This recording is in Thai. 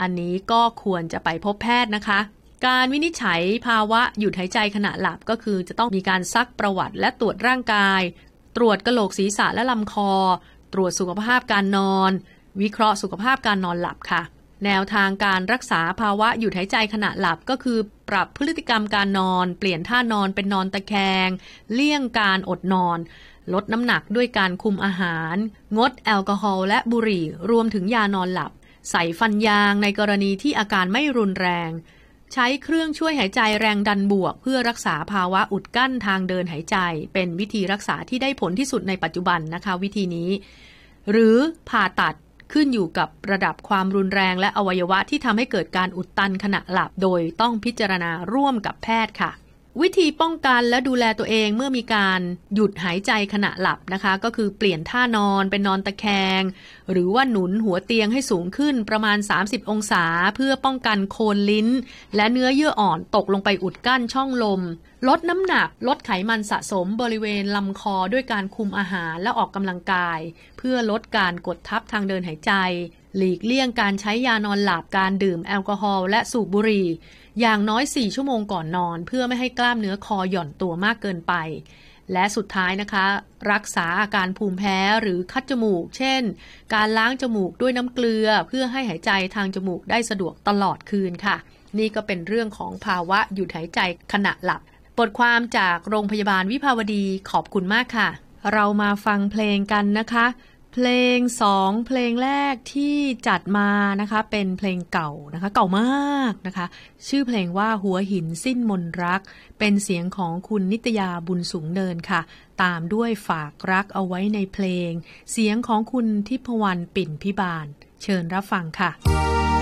อันนี้ก็ควรจะไปพบแพทย์นะคะการวินิจฉัยภาวะหยุดหายใจขณะหลับก็คือจะต้องมีการซักประวัติและตรวจร่างกายตรวจกะโหลกศีรษะและลำคอตรวจสุขภาพการนอนวิเคราะห์สุขภาพการนอนหลับค่ะแนวทางการรักษาภาวะหยุดหายใจขณะหลับก็คือปรับพฤติกรรมการนอนเปลี่ยนท่านอนเป็นนอนตะแคงเลี่ยงการอดนอนลดน้ำหนักด้วยการคุมอาหารงดแอลกอฮอล์และบุหรี่รวมถึงยานอนหลับใส่ฟันยางในกรณีที่อาการไม่รุนแรงใช้เครื่องช่วยหายใจแรงดันบวกเพื่อรักษาภาวะอุดกั้นทางเดินหายใจเป็นวิธีรักษาที่ได้ผลที่สุดในปัจจุบันนะคะวิธีนี้หรือผ่าตัดขึ้นอยู่กับระดับความรุนแรงและอวัยวะที่ทำให้เกิดการอุดตันขณะหลับโดยต้องพิจารณาร่วมกับแพทย์ค่ะวิธีป้องกันและดูแลตัวเองเมื่อมีการหยุดหายใจขณะหลับนะคะก็คือเปลี่ยนท่านอนเป็นนอนตะแคงหรือว่าหนุนหัวเตียงให้สูงขึ้นประมาณ30องศาเพื่อป้องกันโคนลิ้นและเนื้อเยื่ออ่อนตกลงไปอุดกั้นช่องลมลดน้ำหนักลดไขมันสะสมบริเวณลำคอด้วยการคุมอาหารและออกกำลังกายเพื่อลดการกดทับทางเดินหายใจหลีกเลี่ยงการใช้ยานอนหลับการดื่มแอลกอฮอล์และสูบบุหรี่อย่างน้อย4ชั่วโมงก่อนนอนเพื่อไม่ให้กล้ามเนื้อคอหย่อนตัวมากเกินไปและสุดท้ายนะคะรักษาอาการภูมิแพ้หรือคัดจมูกเช่นการล้างจมูกด้วยน้ำเกลือเพื่อให้หายใจทางจมูกได้สะดวกตลอดคืนค่ะนี่ก็เป็นเรื่องของภาวะหยุดหายใจขณะหลับบทความจากโรงพยาบาลวิภาวดีขอบคุณมากค่ะเรามาฟังเพลงกันนะคะเพลง2เพลงแรกที่จัดมานะคะเป็นเพลงเก่านะคะเก่ามากนะคะชื่อเพลงว่าหัวหินสิ้นมนรักเป็นเสียงของคุณนิตยาบุญสูงเนินค่ะตามด้วยฝากรักเอาไว้ในเพลงเสียงของคุณทิพวรรณปิ่นพิบาลเชิญรับฟังค่ะ